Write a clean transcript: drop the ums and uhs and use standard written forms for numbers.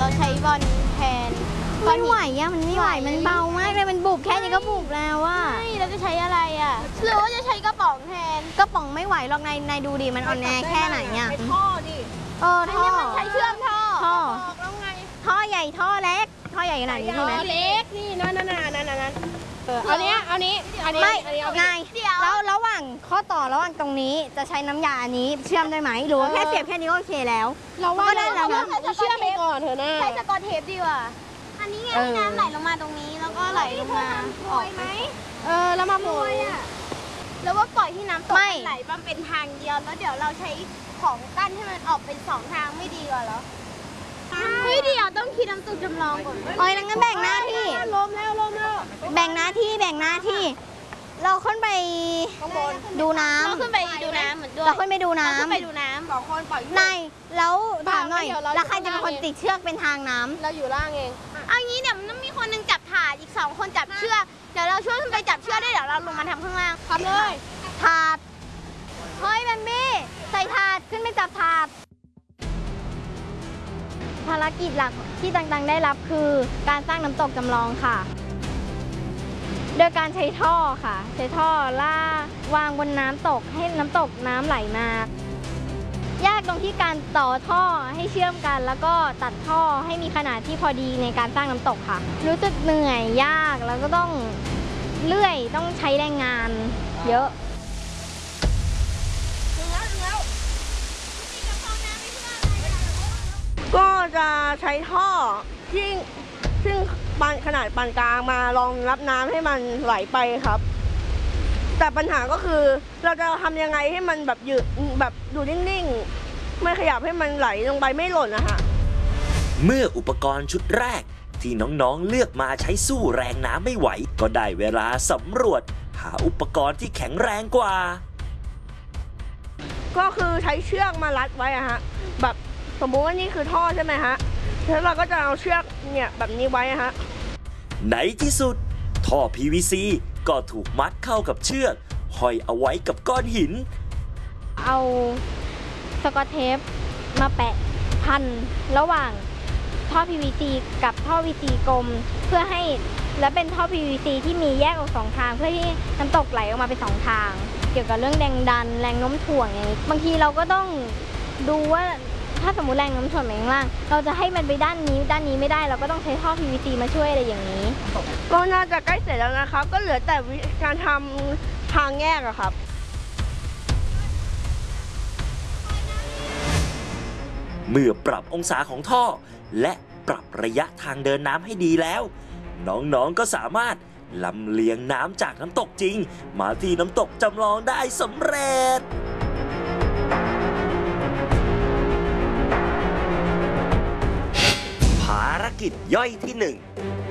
เราใช้บอลแทนไม่ไหวอะมันไม่ไหวมันเบามากเลยมันบุบแค่นี้ก็บุบแล้วว่าเราจะใช้อะไรอะหรือว่าจะใช้กระป๋องแทนกระป๋องไม่ไหวหรอกนายดูดิมันอ่อนแอแค่ไหนเนี่ยท่อดิท่อมันใช้เชื่อมท่อแล้วไงท่อใหญ่ท่อเล็กท่อใหญ่ขนาดนี้ใช่ไหมเล็กนี่นั่นอันนี้ไม่ไงแล้วระหว่างข้อต่อระหว่างตรงนี้จะใช้น้ำยาอันนี้เชื่อมได้ไหมหรือว่าแค่เสียบแค่นี้ก็โอเคแล้วเราว่าได้แล้วนะเชื่อมไปก่อนเถอะนะใช้สกอตเทปดีกว่าอันนี้ไงน้ำไหลลงมาตรงนี้แล้วก็ไหลลงมาออกไหมแล้วมาโปรยแล้วว่าปล่อยที่น้ำตกไหลมันเป็นทางเดียวแล้วเดี๋ยวเราใช้ของกั้นให้มันออกเป็น2 ทางไม่ดีกว่าเหรอเฮ้ยเดี๋ยวต้องคิดน้ำตกจำลองก่อนงั้นแบ่งหน้าที่ล้มแล้วแบ่งหน้าที่เราขึ้นไปดูน้ำเราขึ้นไปดูน้ำเหมือนด้วยเราขึ้นไปดูน้ำ 2 คนปล่อยนายแล้วถามหน่อยแล้วใครจะเป็นคนติดเชือกเป็นทางน้ำเราอยู่ล่างเองเอางี้เดี๋ยวมันต้องมีคนนึงจับถาดอีก2 คนจับเชือกเดี๋ยวเราช่วยขึ้นไปจับเชือกได้เดี๋ยวเราลงมาทำข้างล่างทำเลยถาดเฮ้ยแบมบี้ใส่ถาดขึ้นไปจับถาดภารกิจหลักที่ต่างๆได้รับคือการสร้างน้ำตกจำลองค่ะโดยการใช้ท่อค่ะใช้ท่อล่าวางบนน้ำตกให้น้ำตกน้ำไหลมายากตรงที่การต่อท่อให้เชื่อมกันแล้วก็ตัดท่อให้มีขนาดที่พอดีในการสร้างน้ำตกค่ะรู้สึกเหนื่อยยากแล้วก็ต้องเลื่อยต้องใช้แรงงานเยอะก็จะใช้ท่อซึ่งขนาดปานกลางมารองรับน้ำให้มันไหลไปครับแต่ปัญหาก็คือเราจะทำยังไงให้มันแบบอยู่นิ่งๆไม่ขยับให้มันไหลลงไปไม่หล่นนะคะเมื่ออุปกรณ์ชุดแรกที่น้องๆเลือกมาใช้สู้แรงน้ำไม่ไหวก็ได้เวลาสำรวจหาอุปกรณ์ที่แข็งแรงกว่าก็คือใช้เชือกมารัดไว้อะฮะแบบสมมุติว่านี่คือท่อใช่ไหมฮะแล้วเราก็จะเอาเชือกเนี่ยแบบนี้ไว้ฮะในที่สุดท่อ PVC ก็ถูกมัดเข้ากับเชือกห้อยเอาไว้กับก้อนหินเอาสกอตเทปมาแปะพันระหว่างท่อ PVC กับท่อ VC กลมเพื่อให้และเป็นท่อ PVC ที่มีแยกออก2 ทางเพื่อที่น้ำตกไหลออกมาเป็น2 ทางเกี่ยวกับเรื่องแรงดันแรงโน้มถ่วงอย่างนี้บางทีเราก็ต้องดูว่าถ้าสมมุติแรงโน้มถ่วงไปข้างล่างเราจะให้มันไปด้านนี้ไม่ได้เราก็ต้องใช้ท่อ PVC มาช่วยอะไรอย่างนี้ก็น่าจะใกล้เสร็จแล้วนะครับก็เหลือแต่การทำทางแยกอะครับเมื่อปรับองศาของท่อและปรับระยะทางเดินน้ำให้ดีแล้วน้องๆก็สามารถลำเลียงน้ำจากน้ำตกจริงมาที่น้ำตกจำลองได้สำเร็จภารกิจย่อยที่ 1